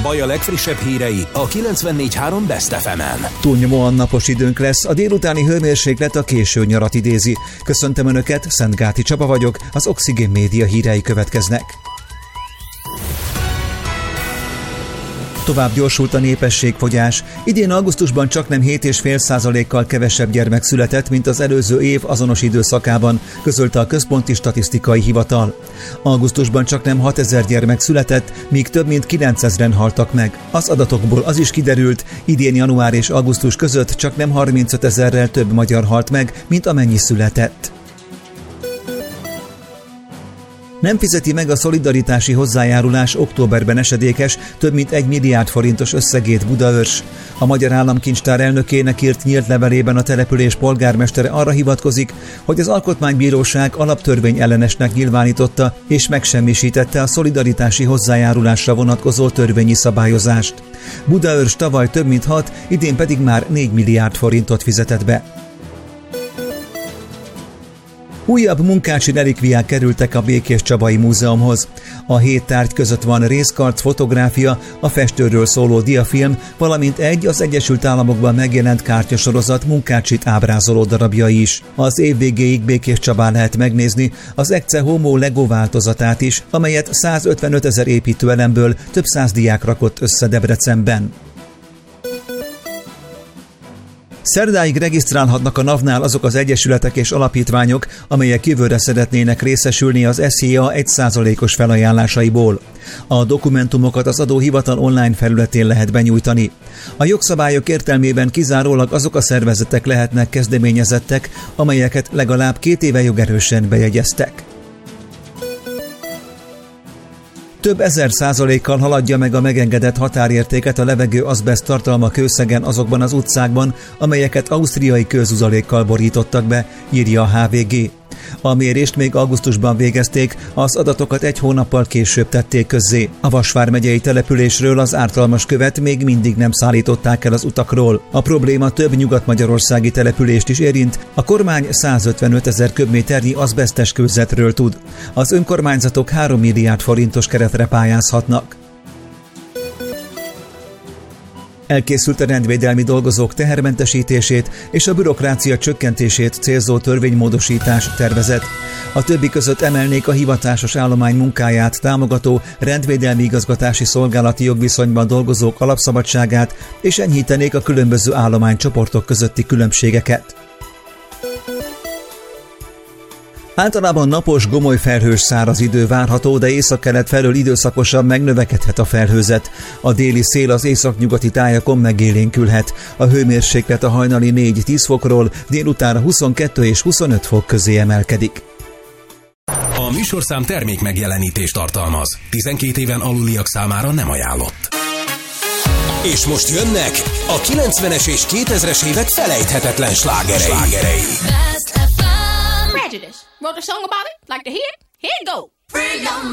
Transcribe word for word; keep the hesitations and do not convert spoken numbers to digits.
Zaj a legfrissebb hírei a kilencvennégy három Best ef emen. Túlnyomóan napos időnk lesz, a délutáni hőmérséklet a késő nyarat idézi. Köszöntöm Önöket, Szentgáti Csaba vagyok, az Oxigén Média hírei következnek. Tovább gyorsult a népességfogyás. Idén augusztusban csaknem hét egész öt százalékkal kevesebb gyermek született, mint az előző év azonos időszakában, közölte a Központi Statisztikai Hivatal. Augusztusban csaknem hatezer gyermek született, míg több mint kilencezren haltak meg. Az adatokból az is kiderült, idén január és augusztus között csaknem harmincötezerrel több magyar halt meg, mint amennyi született. Nem fizeti meg a szolidaritási hozzájárulás októberben esedékes, több mint egy milliárd forintos összegét Budaörs. A Magyar Államkincstár elnökének írt nyílt levelében a település polgármestere arra hivatkozik, hogy az Alkotmánybíróság alaptörvény ellenesnek nyilvánította és megsemmisítette a szolidaritási hozzájárulásra vonatkozó törvényi szabályozást. Budaörs tavaly több mint hat, idén pedig már négy milliárd forintot fizetett be. Újabb munkácsi relikviák kerültek a Békéscsabai Múzeumhoz. A hét tárgy között van részkarc, fotográfia, a festőről szóló diafilm, valamint egy az Egyesült Államokban megjelent kártyasorozat munkácsit ábrázoló darabja is. Az év végéig Békéscsabán lehet megnézni az Ecce Homo Lego változatát is, amelyet százötvenötezer építőelemből több száz diák rakott össze Debrecenben. Szerdáig regisztrálhatnak a NAV-nál azok az egyesületek és alapítványok, amelyek jövőre szeretnének részesülni az es zé á egy százalékos felajánlásaiból. A dokumentumokat az adóhivatal online felületén lehet benyújtani. A jogszabályok értelmében kizárólag azok a szervezetek lehetnek kezdeményezettek, amelyeket legalább két éve jogerősen bejegyeztek. Több ezer százalékkal haladja meg a megengedett határértéket a levegő azbeszt tartalma Kőszegen azokban az utcákban, amelyeket ausztriai kőzuzalékkal borítottak be, írja a há vé gé. A mérést még augusztusban végezték, az adatokat egy hónappal később tették közzé. A Vas vármegyei településről az ártalmas követ még mindig nem szállították el az utakról. A probléma több nyugat-magyarországi települést is érint, a kormány százötvenötezer köbméternyi azbesztes kőzetről tud. Az önkormányzatok három milliárd forintos keretre pályázhatnak. Elkészült a rendvédelmi dolgozók tehermentesítését és a bürokrácia csökkentését célzó törvénymódosítás tervezet. A többi között emelnék a hivatásos állomány munkáját támogató rendvédelmi igazgatási szolgálati jogviszonyban dolgozók alapszabadságát és enyhítenék a különböző állománycsoportok közötti különbségeket. Általában napos, gomoly felhős száraz idő várható, de északkelet felől időszakosan megnövekedhet a felhőzet. A déli szél az északnyugati tájakon megélénkülhet. A hőmérséklet a hajnali négy-tíz fokról délutánra huszonkettő és huszonöt fok közé emelkedik. A műsorszám termék megjelenítést tartalmaz. tizenkét éven aluliak számára nem ajánlott. És most jönnek a kilencvenes és kétezres évek felejthetetlen slágerei. Prejudice. Wrote a song about it. Like to hear it? Here it go. Freedom.